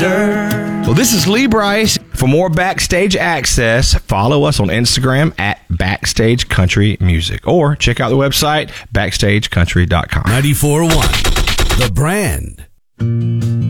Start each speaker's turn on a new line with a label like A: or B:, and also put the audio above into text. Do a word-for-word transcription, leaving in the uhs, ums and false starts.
A: dirt.
B: Well, this is Lee Brice. For more Backstage access, follow us on Instagram at Backstage Country Music or check out the website backstage country dot com.
A: ninety-four point one, The Brand.